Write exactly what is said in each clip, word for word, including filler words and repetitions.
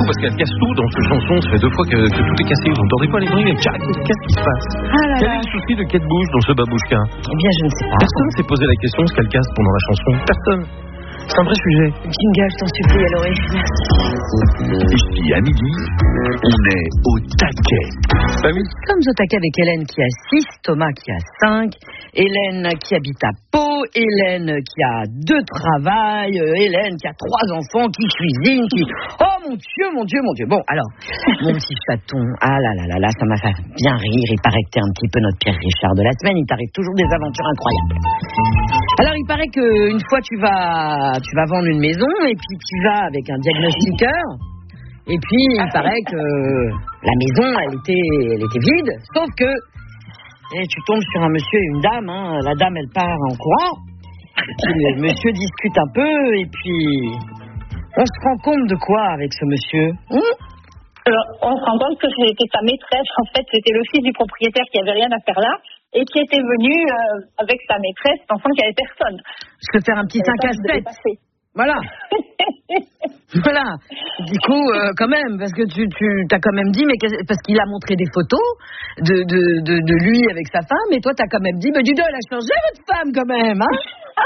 parce qu'elle casse tout dans cette chanson. Ça fait deux fois que, que tout est cassé. Vous n'entendez pas les bruits, mais qu'est-ce qui se passe? Ah là Quel là. est le souci de Kate Bush dans ce babouchka? Eh bien, je ne sais pas. Personne s'est posé la question ce qu'elle casse pendant la chanson. Personne. C'est un vrai sujet. Jingle, je t'en supplie, Aloré. Ici, à midi, on est au taquet. Bah oui. Nous sommes au taquet avec Hélène qui a six, Thomas qui a cinq, Hélène qui habite à Pau, Hélène qui a deux travails, euh, Hélène qui a trois enfants, qui cuisine, qui... Oh mon Dieu, mon Dieu, mon Dieu. Bon, alors, mon petit chaton, ah là là là là, ça m'a fait bien rire. Il paraît que t'es un petit peu notre Pierre Richard de la semaine. Il t'arrive toujours des aventures incroyables. Alors, il paraît qu'une fois, tu vas, tu vas vendre une maison et puis tu vas avec un diagnostiqueur. Et puis, il paraît que la maison, elle était, elle était vide. Sauf que et tu tombes sur un monsieur et une dame. Hein. La dame, elle part en courant. Et puis, le monsieur discute un peu. Et puis, on se rend compte de quoi avec ce monsieur? Hum Alors, on se rend compte que c'était sa maîtresse. En fait, c'était le fils du propriétaire qui avait rien à faire là et qui était venu euh, avec sa maîtresse pensant qu'il n'y avait personne. Se faire un petit cinq à sept. Voilà. Voilà. Du coup, euh, quand même, parce que tu, tu t'as quand même dit, mais parce qu'il a montré des photos de, de, de, de lui avec sa femme, et toi, t'as quand même dit, mais dis donc, elle a changé votre femme quand même, hein?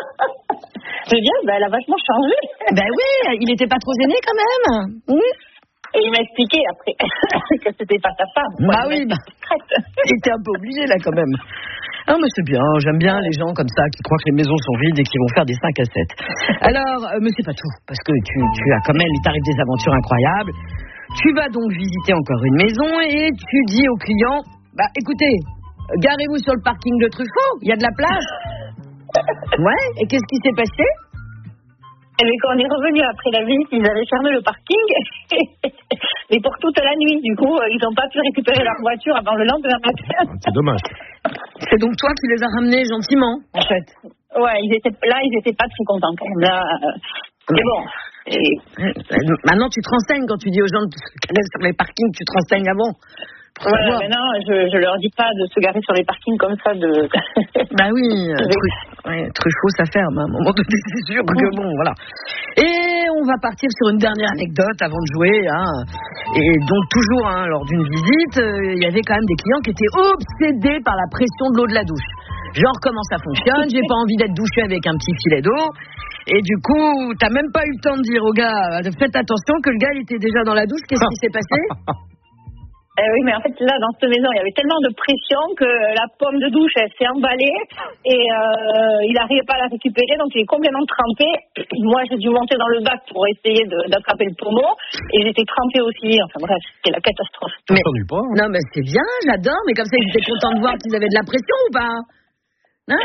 Je veux dire, ben, elle a vachement changé. Ben oui, il était pas trop gêné quand même. Oui. Et il m'a expliqué après que c'était pas sa femme. Bah oui, bah, il était un peu obligé là quand même. Ah mais c'est bien, j'aime bien les gens comme ça qui croient que les maisons sont vides et qui vont faire des cinq à sept. Alors, euh, mais c'est pas tout, parce que tu, tu as quand même, il t'arrive des aventures incroyables. Tu vas donc visiter encore une maison et tu dis au client, bah écoutez, garez-vous sur le parking de Truffaut, il y a de la place. Ouais, et qu'est-ce qui s'est passé? Et bien, quand on est revenu après la visite, ils avaient fermé le parking, mais pour toute la nuit. Du coup, ils n'ont pas pu récupérer leur voiture avant le lendemain matin. C'est dommage. C'est donc toi qui les as ramenés gentiment, en fait. Ouais, ils étaient là, ils n'étaient pas très contents quand même. Là, euh, mais bon. Et... Maintenant, tu te renseignes quand tu dis aux gens de se garer sur les parkings, tu te renseignes avant. Ouais, maintenant, je, je leur dis pas de se garer sur les parkings comme ça. De... Bah oui, tru... ouais, Truffaut, ça ferme. À un moment donné, c'est sûr que bon, voilà. Et on va partir sur une dernière anecdote avant de jouer. Hein. Et donc, toujours, hein, lors d'une visite, il euh, y avait quand même des clients qui étaient obsédés par la pression de l'eau de la douche. Genre, comment ça fonctionne? J'ai pas envie d'être douché avec un petit filet d'eau. Et du coup, t'as même pas eu le temps de dire au gars, faites attention que le gars, il était déjà dans la douche. Qu'est-ce qui s'est passé? Euh, oui, mais en fait, là, dans cette maison, il y avait tellement de pression que la pomme de douche, elle s'est emballée et euh, il n'arrivait pas à la récupérer, donc il est complètement trempé. Moi, j'ai dû monter dans le bac pour essayer de, d'attraper le pommeau et j'étais trempée aussi. Enfin bref, c'était la catastrophe. Mais, entendu pas, hein. Non, mais c'est bien, j'adore, mais comme ça, ils étaient contents de voir qu'ils avaient de la pression ou pas? Hein?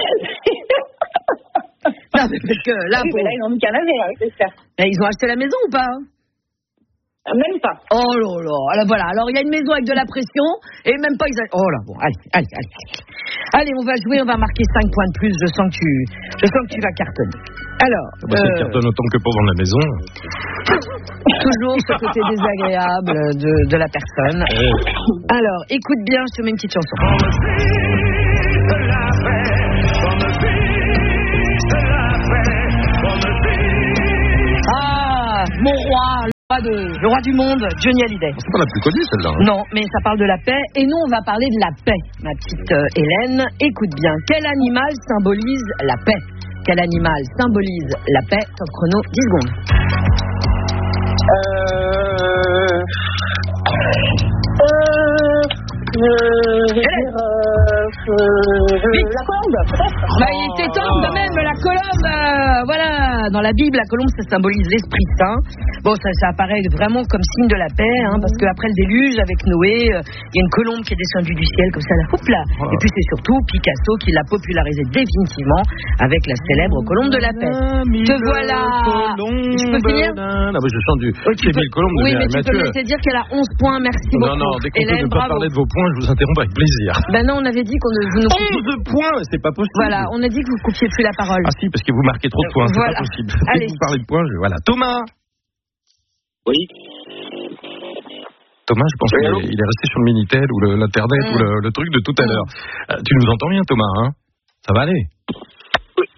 Non, mais parce que là, oui, pour... mais là, ils ont mis qu'un navire, oui, c'est ça. Mais ils ont acheté la maison ou pas? Même pas. Oh là là, alors voilà, alors il y a une maison avec de la pression et même pas ils a... Oh là, bon, allez, allez, allez. Allez, on va jouer, on va marquer cinq points de plus, je sens que tu, je sens que tu vas cartonner. Alors... Bah, euh... ça cartonne autant que pour vendre la maison. Toujours ce côté désagréable de, de la personne. Euh... Alors, écoute bien, je te mets une petite chanson. Ah, mon roi, De, le roi du monde, Johnny Hallyday. C'est pas la plus connue celle-là. Hein. Non, mais ça parle de la paix. Et nous, on va parler de la paix, ma petite euh, Hélène. Écoute bien, quel animal symbolise la paix? Quel animal symbolise la paix? Top chrono, dix secondes. Euh... Euh... Je vais dire... Euh, euh, la colombe, peut-être. Bah, il était temps de même, la colombe. Euh, voilà, dans la Bible, la colombe, ça symbolise l'Esprit Saint. Bon, ça, ça apparaît vraiment comme signe de la paix, hein, parce qu'après le déluge, avec Noé, il euh, y a une colombe qui est descendue du ciel, comme ça, là, hop là. Oh. Et puis c'est surtout Picasso qui l'a popularisé définitivement avec la célèbre colombe de la paix. Te voilà. Je peux finir? Non, mais je chante du... Oh, tu peux... colombe de Oui, mais tu peux me laisser dire qu'elle a onze points, merci non, beaucoup. Non, non, dès qu'on Hélène, peut ne pas parler de vos points, je vous interromps avec plaisir. Ben non, on avait dit qu'on ne vous ne coupiez... onze points, c'est pas possible. Voilà, on a dit que vous coupiez plus la parole. Ah si, parce que vous marquez trop de points, c'est voilà. Pas possible. Allez. Si vous parlez de points, je... voilà. Thomas. Oui. Thomas, je pense oui, qu'il est, il est resté sur le Minitel ou le, l'internet mmh. ou le, le truc de tout à mmh. l'heure. Euh, tu nous entends bien, Thomas, hein? Ça va aller? Oui,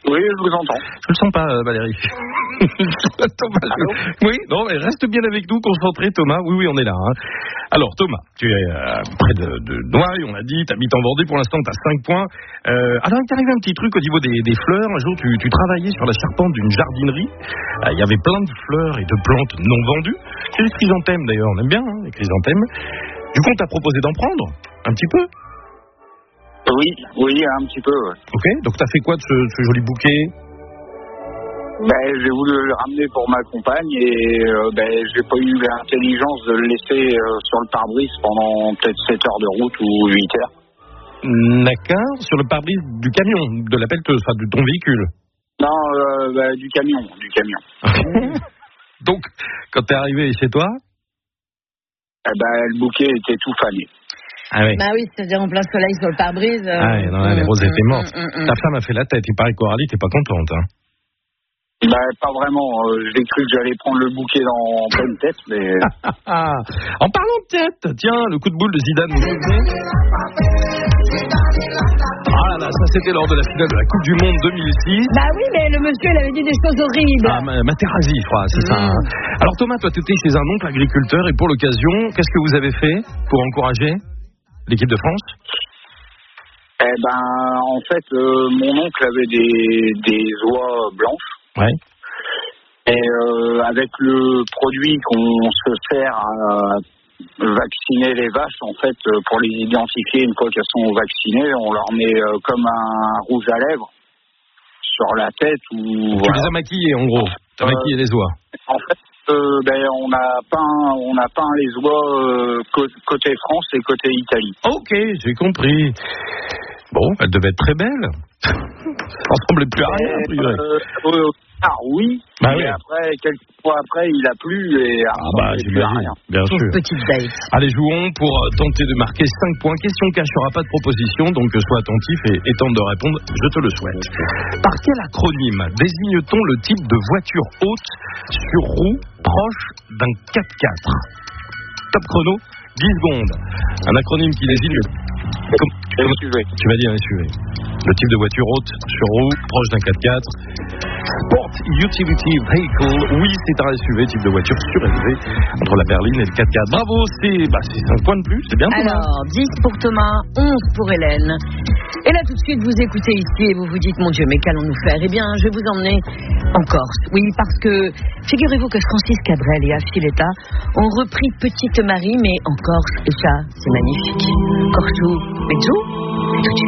Oui, je vous entends. Je le sens pas, euh, Valérie. Thomas, je... Oui, non, mais reste bien avec nous, concentré, Thomas. Oui, oui, on est là. Hein. Alors, Thomas, tu es euh, près de, de Noailles, on l'a dit, tu habites en Vendée, pour l'instant, tu as cinq points. Euh, alors, il t'est arrivé un petit truc au niveau des, des fleurs. Un jour, tu, tu travaillais sur la charpente d'une jardinerie. Il euh, y avait plein de fleurs et de plantes non vendues. C'est les chrysanthèmes, d'ailleurs, on aime bien, hein, les chrysanthèmes. Du coup, on t'a proposé d'en prendre un petit peu. Oui, oui, un petit peu. Ouais. Ok, donc t'as fait quoi de ce, ce joli bouquet? Ben, j'ai voulu le ramener pour ma compagne et euh, ben, j'ai pas eu l'intelligence de le laisser euh, sur le pare-brise pendant peut-être sept heures de route ou huit heures. D'accord, sur le pare-brise du camion, de la pelleteuse, enfin de ton véhicule. Non, euh, ben, du camion, du camion. Donc, quand t'es arrivé chez toi? Eh ben, le bouquet était tout fané. Ah oui. Bah oui, c'est-à-dire en plein soleil sur le pare-brise. Euh... Ah non, les roses étaient mortes. Mm, mm, mm. Ta femme a fait la tête, il paraît que Coralie, t'es pas contente, hein? Ben, pas vraiment. Euh, j'ai cru que j'allais prendre le bouquet dans pleine tête, mais... En parlant de tête, tiens, le coup de boule de Zidane. Ah là là, ça c'était lors de la finale de la Coupe du Monde deux mille six. Bah oui, mais le monsieur, il avait dit des choses horribles. Ah, Materazzi, je crois, c'est mmh. ça. Hein. Alors Thomas, toi, tu étais chez un oncle agriculteur et pour l'occasion, qu'est-ce que vous avez fait pour encourager l'équipe de France? Eh ben, en fait, euh, mon oncle avait des, des oies blanches. Ouais. Et euh, avec le produit qu'on se sert à vacciner les vaches, en fait, pour les identifier une fois qu'elles sont vaccinées, on leur met euh, comme un rouge à lèvres sur la tête. Ou, tu voilà. les as maquillés, en gros. Tu as euh, maquillé les oies. En fait, euh, ben, on a peint, on a peint les oies euh, côté France et côté Italie. Ok, j'ai compris. Bon, elle devait être très belle. Ça ressemblait plus à rien, a priori. Euh, euh, ah oui, bah et oui. après, quelques mois après, il a plu et ah bah, j'imagine, bien sûr. Petite date. Allez, jouons pour tenter de marquer cinq points. Question cash, il n'y aura pas de proposition, donc sois attentif et, et tente de répondre, je te le souhaite. Par quel acronyme désigne-t-on le type de voiture haute sur roue proche d'un quatre-quatre? Top chrono, dix secondes. Un acronyme qui désigne le... Comme... S U V. Tu vas dire S U V. Le type de voiture haute sur roue proche d'un quatre-quatre. Sport Utility Vehicle, oui, c'est un S U V, type de voiture surélevée entre la berline et le quatre-quatre. Bravo, c'est bah, cinq points de plus, c'est bien. Alors, Thomas. dix pour Thomas, onze pour Hélène. Et là, tout de suite, vous écoutez ici et vous vous dites, mon Dieu, mais qu'allons-nous faire? Eh bien, je vais vous emmener en Corse. Oui, parce que, figurez-vous que Francis Cabrel et Affiletta ont repris Petite Marie, mais en Corse, et ça, c'est magnifique. Corso, Mezzo, tout de suite.